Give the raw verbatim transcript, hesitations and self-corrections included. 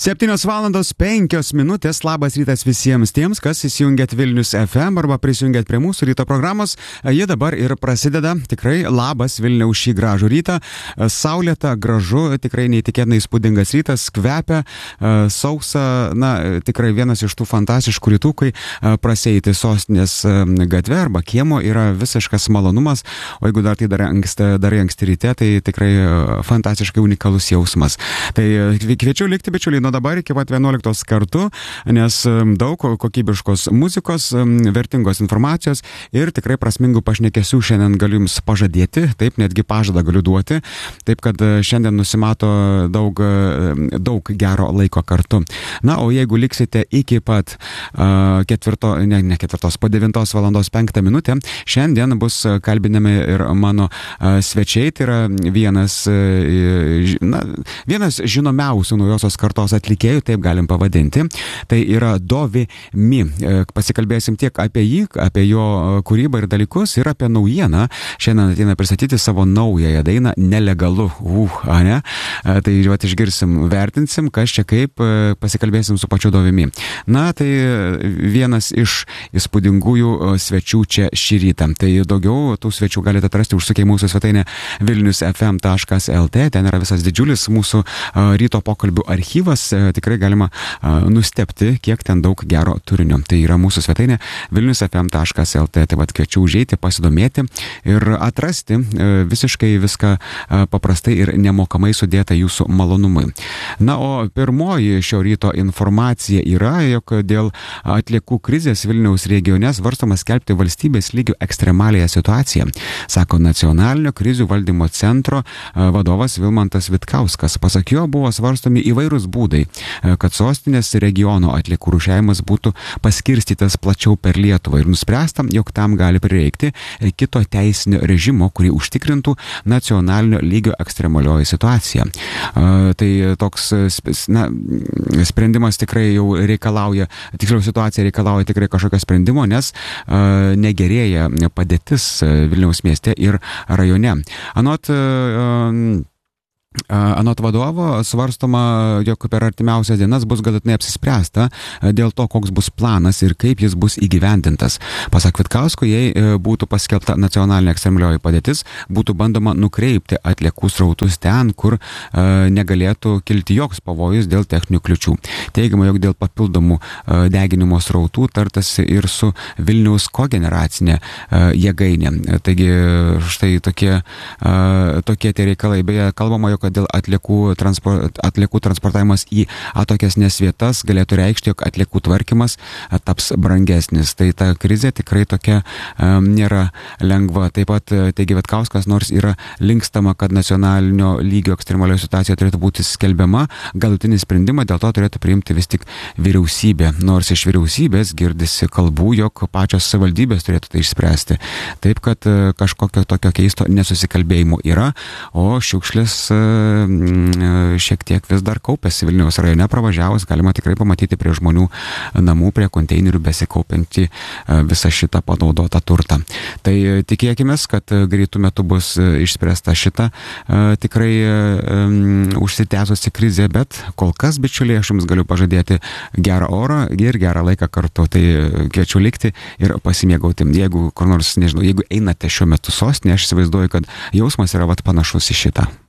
septynios valandos penkios minutės, labas rytas visiems tiems, kas įsijungėt Vilnius F M arba prisijungėt prie mūsų ryto programos. Ji dabar ir prasideda. Tikrai labas Vilniaus šį gražų rytą. Saulėta, gražu, tikrai neįtikėtinai įspūdingas rytas, kvepia, sausa, na, tikrai vienas iš tų fantastiškų rytų, kai prasieiti sostinės gatve arba kiemo yra visiškas malonumas, o jeigu dar tai darai anksti, darai anksti ryte, tai tikrai fantastiškai unikalus jausmas. Tai kviečiu likti, bičiuliai, nuo dabar iki pat vienuoliktos kartu, nes daug kokybiškos muzikos, vertingos informacijos ir tikrai prasmingų pašnekesių šiandien galiu jums pažadėti, taip netgi pažadą galiu duoti, taip kad šiandien nusimato daug, daug gero laiko kartu. Na, o jeigu liksite iki pat uh, ketvirto, ne, ne ketvirtos, po devintos valandos penktą minutę, šiandien bus kalbinami ir mano uh, svečiai, tai yra vienas, uh, na, vienas žinomiausių naujosios kartos atlikėjų, taip galim pavadinti. Tai yra Dovi Mi. Pasikalbėsim tiek apie jį, apie jo kūrybą ir dalykus ir apie naujieną. Šiandien ateina pristatyti savo naująją dainą Nelegalu. Uh, ne? Tai vat išgirsim, vertinsim, kas čia kaip, pasikalbėsim su pačiu Dovi Mi. Na, tai vienas iš įspūdingųjų svečių čia šį rytą. Tai daugiau tų svečių galite atrasti užsukę į mūsų svetainę vilnius f m taškas l t. Ten yra visas didžiulis mūsų ryto pokalbių archyvas. Tikrai galima nustebti, kiek ten daug gero turinio. Tai yra mūsų svetainė vilnius f m taškas l t. Tai vat kviečiu užeiti, pasidomėti ir atrasti visiškai viską paprastai ir nemokamai sudėta jūsų malonumui. Na, o pirmoji šio ryto informacija yra, jog dėl atliekų krizės Vilniaus regione svarstoma skelbti valstybės lygių ekstremaliąją situaciją, sako Nacionalinio krizių valdymo centro vadovas Vilmantas Vitkauskas. Pasak jo, buvo svarstomi įvairūs būdai, kad sostinės regiono atliekų rūšiavimas būtų paskirstytas plačiau per Lietuvą ir nuspręsta, jog tam gali prireikti kito teisinio režimo, kurį užtikrintų nacionalinio lygio ekstremalioji situacija. Tai toks, na, sprendimas tikrai jau reikalauja, tiksliau situacija reikalauja tikrai kažkokio sprendimo, nes negerėja padėtis Vilniaus mieste ir rajone. Anot Anot vadovo svarstoma, jog per artimiausias dienas bus galutinai apsispręsta dėl to, koks bus planas ir kaip jis bus įgyvendintas. Pasak Vitkausko, jei būtų paskelbta nacionalinė ekstremalioji padėtis, būtų bandoma nukreipti atliekų srautus ten, kur negalėtų kilti joks pavojus dėl techninių kliučių. Teigiama, jog dėl papildomų deginimo srautų tartasi ir su Vilniaus kogeneracinė jėgainė. Taigi štai tokie, tokie tie reikalai. Beje, kalbama, jog kad dėl atliekų, transport, atliekų transportavimas į atokesnės vietas galėtų reikšti, jog atliekų tvarkymas taps brangesnis. Tai ta krizė tikrai tokia um, nėra lengva. Taip pat teigia Vitkauskas, nors yra linkstama, kad nacionalinio lygio ekstremalioji situacija turėtų būti skelbiama, galutinį sprendimą dėl to turėtų priimti vis tik vyriausybė. Nors iš vyriausybės girdisi kalbų, jog pačios savivaldybės turėtų tai išspręsti. Taip, kad kažkokio tokio keisto nesusikalbėjimo yra, o šiukšlės šiek tiek vis dar kaupėsi Vilniaus rajone. Pravažiavus galima tikrai pamatyti prie žmonių namų, prie konteinerių besikaupiantį visą šitą panaudotą turtą. Tai tikėkime, kad greitų metų bus išspręsta šita tikrai um, užsitęsusi krizė, bet kol kas, bičiuliai, aš jums galiu pažadėti gerą orą ir gerą laiką kartu. Tai kviečiu likti ir pasimėgauti. Jeigu kur nors, nežinau, jeigu einate šiuo metu sostinėje, aš įsivaizduoju, kad jausmas yra vat panašus į šitą.